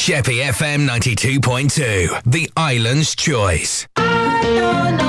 Sheppy FM 92.2, the island's choice. I don't know.